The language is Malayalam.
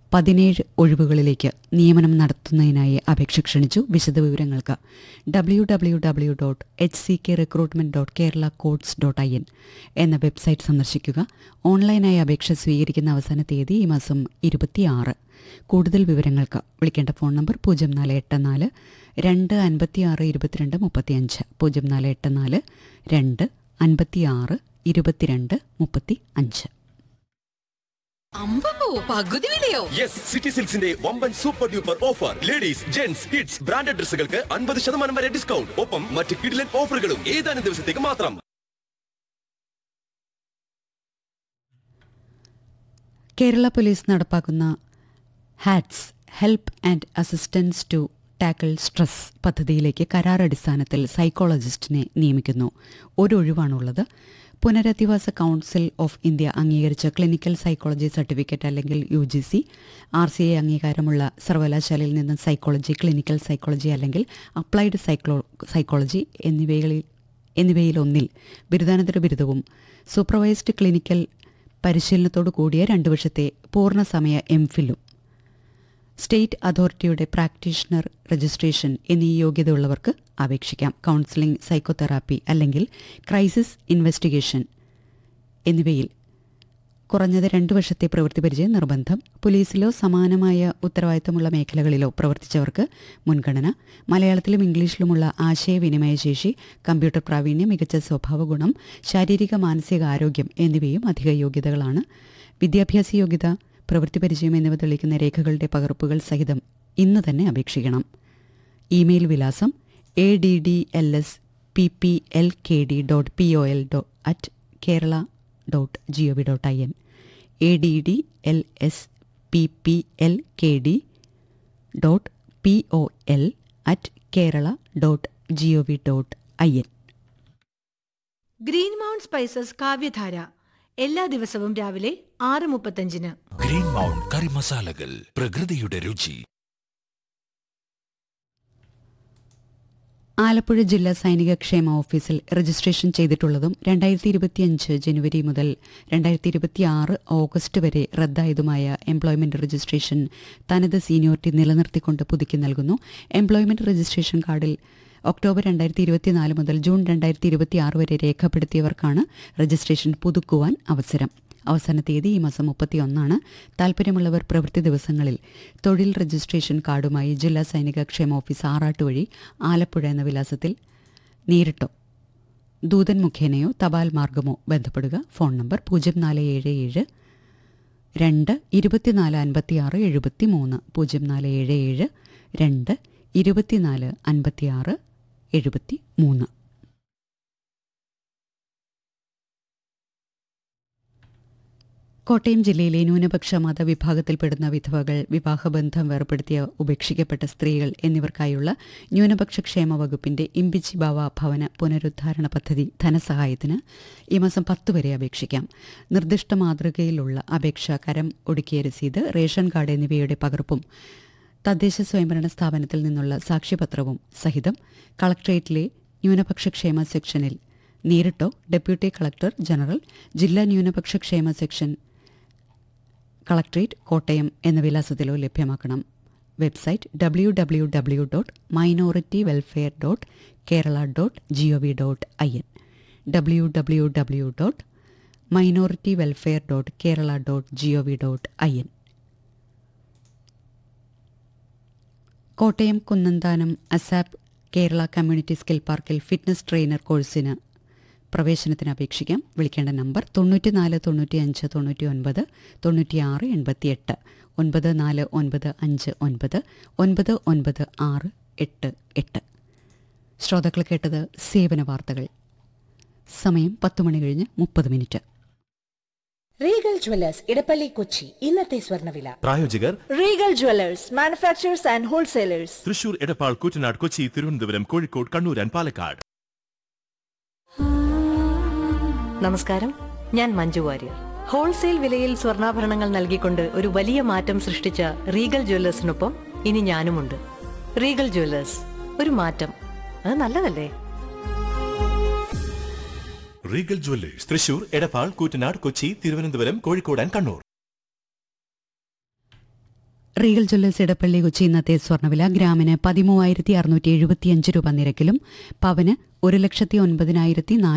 17 ഒഴിവുകളിലേക്ക് നിയമനം നടത്തുന്നതിനായി അപേക്ഷ ക്ഷണിച്ചു. വിശദവിവരങ്ങൾക്ക് www.hckrecruitment.keralacodes.in എന്ന വെബ്സൈറ്റ് സന്ദർശിക്കുക. ഓൺലൈനായി അപേക്ഷ സ്വീകരിക്കുന്ന അവസാന തീയതി ഈ മാസം 26. കൂടുതൽ വിവരങ്ങൾക്ക് വിളിക്കേണ്ട ഫോൺ നമ്പർ 0484 256 22 35 0484 256 22 35. അമ്പോ പകുതി വിലയോ? യെസ്, സിറ്റി സിൽക്സിന്റെ വമ്പൻ super duper offer. Ladies, gents, kids branded ഡ്രസ്സുകൾക്ക് 50% വരെ ഡിസ്കൗണ്ട്. ഒപ്പം മറ്റ് കിഡിലൻ ഓഫറുകളും ഏതാനും ദിവസത്തേക്ക് മാത്രം. കേരള പോലീസ് നടപ്പാക്കുന്ന hats help and assistance to tackle stress പദ്ധതിയിലേക്ക് കരാറടിസ്ഥാനത്തിൽ സൈക്കോളജിസ്റ്റിനെ നിയമിക്കുന്നു. ഒരു ഒഴിവാണുള്ളത്. പുനരധിവാസ കൗൺസിൽ ഓഫ് ഇന്ത്യ അംഗീകരിച്ച ക്ലിനിക്കൽ സൈക്കോളജി സർട്ടിഫിക്കറ്റ് അല്ലെങ്കിൽ UGC, RCA അംഗീകാരമുള്ള സർവകലാശാലയിൽ നിന്ന് സൈക്കോളജി, ക്ലിനിക്കൽ സൈക്കോളജി അല്ലെങ്കിൽ അപ്ലൈഡ് സൈക്കോളജി എന്നിവയിലൊന്നിൽ ബിരുദാനന്തര ബിരുദവും സൂപ്പർവൈസ്ഡ് ക്ലിനിക്കൽ പരിശീലനത്തോടു കൂടിയ 2 വർഷത്തെ പൂർണ്ണസമയ MPhilഉം സ്റ്റേറ്റ് അതോറിറ്റിയുടെ പ്രാക്ടീഷണർ രജിസ്ട്രേഷൻ എന്നീ യോഗ്യതയുള്ളവർക്ക് അപേക്ഷിക്കാം. കൗൺസിലിംഗ്, സൈക്കോതെറാപ്പി അല്ലെങ്കിൽ ക്രൈസിസ് ഇൻവെസ്റ്റിഗേഷൻ എന്നിവയിൽ കുറഞ്ഞത് 2 വർഷത്തെ പ്രവൃത്തി പരിചയം നിർബന്ധം. പോലീസിലോ സമാനമായ ഉത്തരവാദിത്തമുള്ള മേഖലകളിലോ പ്രവർത്തിച്ചവർക്ക് മുൻഗണന. മലയാളത്തിലും ഇംഗ്ലീഷിലുമുള്ള ആശയവിനിമയ ശേഷി, കമ്പ്യൂട്ടർ പ്രാവീണ്യം, മികച്ച സ്വഭാവ ഗുണം, ശാരീരിക മാനസിക ആരോഗ്യം എന്നിവയും അധിക യോഗ്യതകളാണ്. വിദ്യാഭ്യാസ യോഗ്യത, പ്രവൃത്തി പരിചയം എന്നിവ തെളിയിക്കുന്ന രേഖകളുടെ പകർപ്പുകൾ സഹിതം ഇന്ന് തന്നെ അപേക്ഷിക്കണം. ഇമെയിൽ വിലാസം addlsppl.pol@kerala.gov.in addlsppl.pol@kerala.gov.in. Green mount spices കാവ്യധാര എല്ലാ ദിവസവും രാവിലെ 6:35. ഗ്രീൻ മൗണ്ട് കറി മസാലകൾ, പ്രകൃതിയുടെ രുചി. ആലപ്പുഴ ജില്ലാ സൈനിക ക്ഷേമ ഓഫീസിൽ രജിസ്ട്രേഷൻ ചെയ്തിട്ടുള്ളതും 2025 ജനുവരി മുതൽ 2026 ഓഗസ്റ്റ് വരെ റദ്ദായതുമായ എംപ്ലോയ്മെന്റ് രജിസ്ട്രേഷൻ തനത് സീനിയോറിറ്റി നിലനിർത്തിക്കൊണ്ട് പുതുക്കി നൽകുന്നു. എംപ്ലോയ്മെന്റ് രജിസ്ട്രേഷൻ കാർഡിൽ ഒക്ടോബർ 2024 മുതൽ ജൂൺ 2026 വരെ രേഖപ്പെടുത്തിയവർക്കാണ് രജിസ്ട്രേഷൻ പുതുക്കുവാൻ അവസരം. അവസാന തീയതി ഈ മാസം 31. താൽപ്പര്യമുള്ളവർ പ്രവൃത്തി ദിവസങ്ങളിൽ തൊഴിൽ രജിസ്ട്രേഷൻ കാർഡുമായി ജില്ലാ സൈനിക ക്ഷേമ ഓഫീസ് ആറാട്ട് വഴി ആലപ്പുഴ എന്ന വിലാസത്തിൽ നേരിട്ടോ ദൂതൻ മുഖേനയോ തപാൽ മാർഗമോ ബന്ധപ്പെടുക. Phone number 0477 2 24 56 73 0477 2 24 56 73. കോട്ടയം ജില്ലയിലെ ന്യൂനപക്ഷ മതവിഭാഗത്തിൽപ്പെടുന്ന വിധവകൾ, വിവാഹബന്ധം വേർപ്പെടുത്തിയ ഉപേക്ഷിക്കപ്പെട്ട സ്ത്രീകൾ എന്നിവർക്കായുള്ള ന്യൂനപക്ഷ ക്ഷേമ വകുപ്പിന്റെ ഇമ്പിച്ചി ബാവ ഭവന പുനരുദ്ധാരണ പദ്ധതി ധനസഹായത്തിന് ഈ മാസം 10 വരെ അപേക്ഷിക്കാം. നിർദ്ദിഷ്ട മാതൃകയിലുള്ള അപേക്ഷ, കരം ഒടുക്കിയ രസീത്, റേഷൻ കാർഡ് എന്നിവയുടെ പകർപ്പും തദ്ദേശ സ്വയംഭരണ സ്ഥാപനത്തിൽ നിന്നുള്ള സാക്ഷ്യപത്രവും സഹിതം കളക്ടറേറ്റിലെ ന്യൂനപക്ഷ ക്ഷേമ സെക്ഷനിൽ നേരിട്ടോ ഡെപ്യൂട്ടി കളക്ടർ ജനറൽ, ജില്ലാ ന്യൂനപക്ഷ ക്ഷേമ സെക്ഷൻ, കളക്ടറേറ്റ് കോട്ടയം എന്ന വിലാസത്തിലോ ലഭ്യമാക്കണം. Website www.minorityWelfare.kerala.gov.in www.minorityWelfare.kerala.gov.in. Kottayam Kunnanthanam ASAP Kerala community skill പാർക്കിൽ ഫിറ്റ്നസ് ട്രെയിനർ കോഴ്സിന് പ്രവേശനത്തിന് അപേക്ഷിക്കാം. വിളിക്കേണ്ട നമ്പർ 94 95 99 96 88 9495 9968. ശ്രോതാക്കൾ കേട്ടത് സേവന വാർത്തകൾ. സമയം 10 മണി കഴിഞ്ഞ് 30 റീഗൽ ജ്വല്ലേഴ്സ് ഇടപ്പള്ളി കൊച്ചി. ഇന്നത്തെ സ്വർണ്ണവില പ്രായോജകർ Regal Jewellers, manufacturers and wholesalers, Thrissur, Edappal, Koottanad, Kochi, Thiruvananthapuram, Kozhikode, Kannur and Palakkad. നമസ്കാരം, ഞാൻ മഞ്ജു വാര്യർ. ഹോൾസെയിൽ വിലയിൽ സ്വർണ്ണാഭരണങ്ങൾ നൽകിക്കൊണ്ട് ഒരു വലിയ മാറ്റം സൃഷ്ടിച്ച റീഗൽ ജ്വല്ലേഴ്സിനൊപ്പം ഇനി ഞാനുമുണ്ട്. റീഗൽ ജ്വല്ലേഴ്സ്, ഒരു മാറ്റം, അത് നല്ലതല്ലേ? Regal Jewellers, Thrissur, Edappal, Koottanad, Kochi, Thiruvananthapuram, Kozhikode and Kannur. Regal Jewellers Edappally Kochi ഇന്നത്തെ സ്വർണ്ണവില ഗ്രാമിന് 13,675 രൂപ നിരക്കിലും പവന് 1,09,400